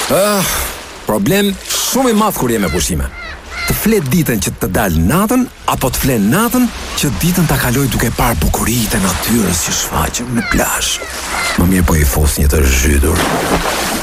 Problem shumë i madh kur je me pushime. Të flet ditën që të dalë natën, apo të flet natën që ditën ta kaloj duke parë bukuritë e natyrës që shfaqen në plazh. Më mirë po i fos një të zhytur.